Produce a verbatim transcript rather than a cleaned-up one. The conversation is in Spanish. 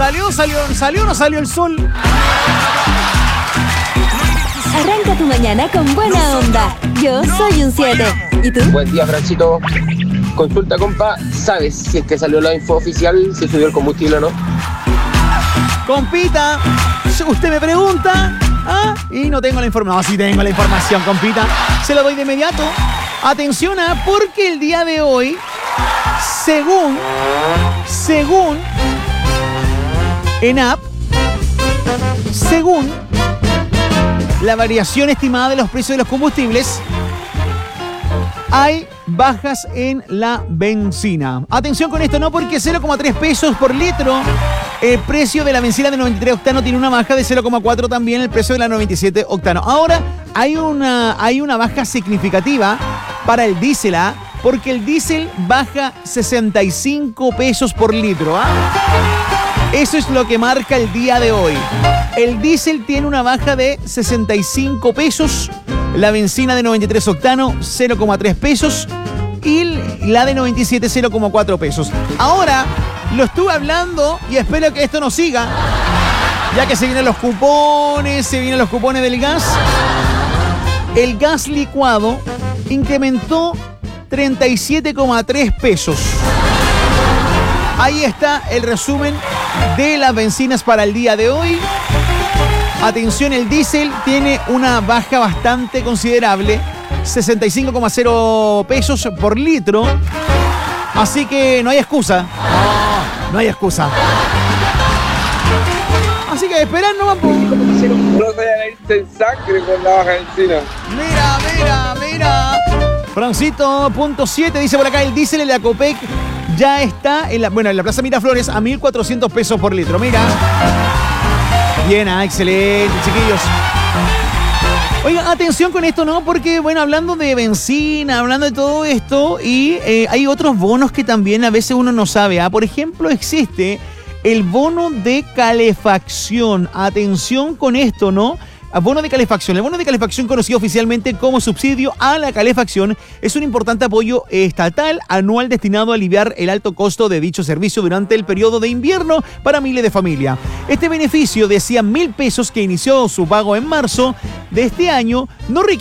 ¿Salió, salió, salió o no salió el sol? Arranca tu mañana con buena onda. Yo soy un siete. ¿Y tú? Buen día, Franchito. Consulta, compa. ¿Sabes si es que salió la info oficial, si subió el combustible o no? Compita, usted me pregunta, ¿ah? Y no tengo la información. No, sí tengo la información, compita. Se lo doy de inmediato. Atención, ¿ah? Porque el día de hoy, según, según, ENAP, según la variación estimada de los precios de los combustibles, hay bajas en la benzina. Atención con esto, no porque cero coma tres pesos por litro el precio de la benzina de noventa y tres octano tiene una baja de cero coma cuatro también el precio de la noventa y siete octano. Ahora hay una, hay una baja significativa para el diésel, ¿ah? Porque el diésel baja sesenta y cinco pesos por litro, ¿ah? Eso es lo que marca el día de hoy. El diésel tiene una baja de sesenta y cinco pesos, la benzina de noventa y tres octano cero coma tres pesos y la de noventa y siete cero coma cuatro pesos. Ahora lo estuve hablando y espero que esto no siga, ya que se vienen los cupones, se vienen los cupones del gas. El gas licuado incrementó treinta y siete coma tres pesos. Ahí está el resumen de las bencinas para el día de hoy. Atención, el diésel tiene una baja bastante considerable, sesenta y cinco coma cero pesos por litro. Así que no hay excusa. No, no hay excusa. Así que esperar no van por... No se vayan a irse en sangre con la baja benzina. Mira, mira, mira. Francito punto siete dice por acá, el diésel en la Copec ya está en la, bueno, en la Plaza Miraflores a mil cuatrocientos pesos por litro. Mira. Bien, ah, excelente, chiquillos. Oiga, atención con esto, ¿no? Porque, bueno, hablando de benzina, hablando de todo esto, y eh, hay otros bonos que también a veces uno no sabe, ¿ah? Por ejemplo, existe el bono de calefacción. Atención con esto, ¿no? Bono de calefacción. El bono de calefacción, conocido oficialmente como subsidio a la calefacción, es un importante apoyo estatal anual destinado a aliviar el alto costo de dicho servicio durante el periodo de invierno para miles de familias. Este beneficio de cien mil pesos que inició su pago en marzo de este año no requiere